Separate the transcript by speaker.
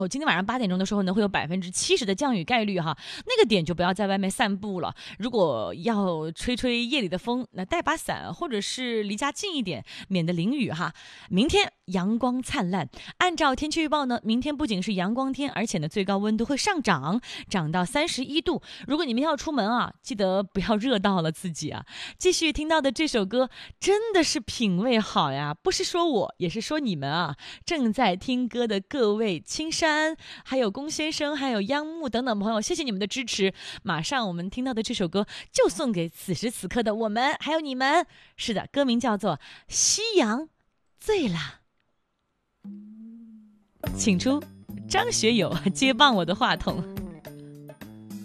Speaker 1: 今天晚上8点钟的时候呢，会有70%的降雨概率哈，那个点就不要在外面散步了。如果要吹夜里的风，那带把伞，或者是离家近一点，免得淋雨哈。明天阳光灿烂，按照天气预报呢，明天不仅是阳光天，而且呢最高温度会上涨，涨到31度。如果你们要出门啊，记得不要热到了自己啊。继续听到的这首歌真的是品味好呀，不是说我，也是说你们啊。正在听歌的各位青山，还有龚先生，还有央木等等朋友，谢谢你们的支持。马上我们听到的这首歌就送给此时此刻的我们还有你们。是的，歌名叫做《夕阳醉了》。请出张学友接棒我的话筒。